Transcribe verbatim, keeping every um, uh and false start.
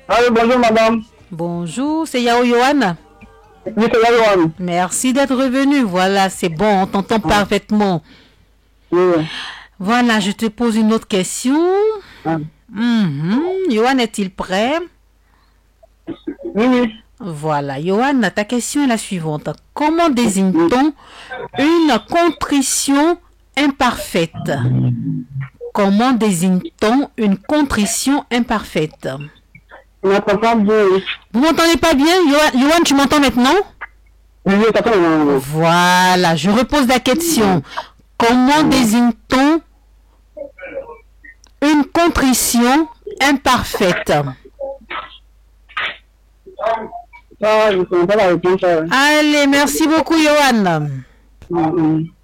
Allô, bonjour madame. Bonjour, c'est Yao Yohan. Oui, c'est Yaouane. Merci d'être revenu. Voilà, c'est bon, on t'entend Ah. parfaitement. Oui, oui. Voilà, je te pose une autre question. Ah. Mhm. Yohan, est-il prêt? Oui, oui. Voilà, Yohan, ta question est la suivante. Comment désigne-t-on une contrition imparfaite? Comment désigne-t-on une contrition imparfaite? On n'entend pas bien. Oui, Vous m'entendez pas bien? Yohan, Yohan, tu m'entends maintenant? oui, oui, t'entends, oui, oui. Voilà, je repose la question. Comment désigne-t-on une contrition imparfaite? Ah, je ne connais pas la réponse. euh. Allez, merci beaucoup, Yohan. Mm, mm.